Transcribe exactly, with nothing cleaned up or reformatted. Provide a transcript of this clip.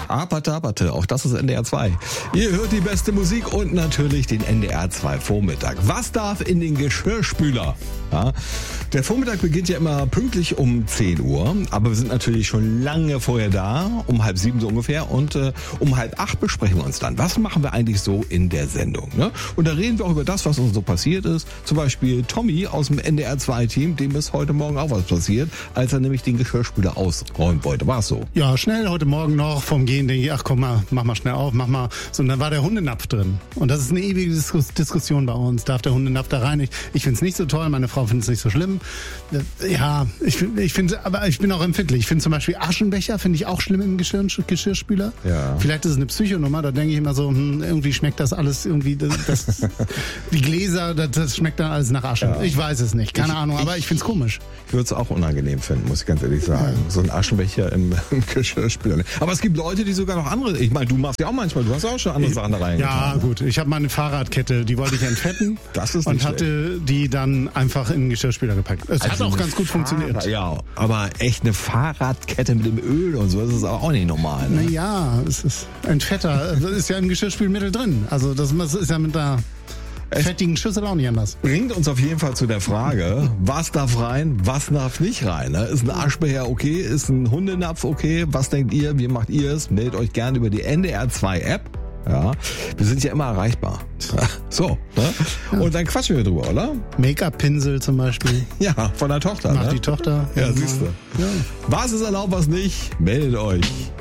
Haperte, haperte, auch das ist N D R zwei. Ihr hört die beste Musik und natürlich den N D R zwei Vormittag. Was darf in den Geschirrspüler? Ja, der Vormittag beginnt ja immer pünktlich um zehn Uhr, aber wir sind natürlich schon lange vorher da, um halb sieben so ungefähr, und äh, um halb acht besprechen wir uns dann. Was machen wir eigentlich so in der Sendung? Ne? Und da reden wir auch über das, was uns so passiert ist. Zum Beispiel Tommy aus dem N D R zwei Team, dem ist heute Morgen auch was passiert, als er nämlich den Geschirrspüler ausräumen wollte. War es so? Ja, schnell heute Morgen noch vom Gehen denke ich, ach komm mal, mach mal schnell auf, mach mal. So, und dann war der Hundenapf drin. Und das ist eine ewige Diskus- Diskussion bei uns. Darf der Hundenapf da rein? Ich, ich finde es nicht so toll, meine Frau findet es nicht so schlimm. Ja, ich, ich finde, aber ich bin auch empfindlich. Ich finde zum Beispiel Aschenbecher, finde ich auch schlimm im Geschirr, Geschirrspüler. Ja. Vielleicht ist es eine Psychonummer, da denke ich immer so, hm, irgendwie schmeckt das alles irgendwie, das, das, die Gläser, das, das schmeckt dann alles nach Asche. Ja. Ich weiß es nicht, keine ich, Ahnung, aber ich, ich finde es komisch. Ich würde es auch unangenehm finden, muss ich ganz ehrlich sagen. Ja. So ein Aschenbecher im, im Geschirrspüler. Aber es gibt Leute, die sogar noch andere, ich meine, du machst ja auch manchmal, du hast auch schon andere Sachen da reingetan. Ja, gut, ich habe meine Fahrradkette, die wollte ich entfetten. Das ist und nicht hatte schlecht. Die dann einfach in den Geschirrspüler gepackt. Es also hat auch ganz gut Fahrrad, funktioniert. Ja, aber echt eine Fahrradkette mit dem Öl und so, das ist aber auch nicht normal. Ne? Naja, es ist ein Fetter, das ist ja im Geschirrspülmittel drin. Also das ist ja mit der fettigen Schüssel auch nicht anders. Bringt uns auf jeden Fall zu der Frage, was darf rein, was darf nicht rein. Ne? Ist ein Aschbecher okay, ist ein Hundenapf okay? Was denkt ihr, wie macht ihr es? Meldet euch gerne über die N D R zwei App. Ja, wir sind ja immer erreichbar. So, ne? Ja. Und dann quatschen wir drüber, oder? Make-up-Pinsel zum Beispiel. Ja, von der Tochter. Macht ne? die Tochter. Ja, ja siehst du. Ja. Was ist erlaubt, was nicht? Meldet euch.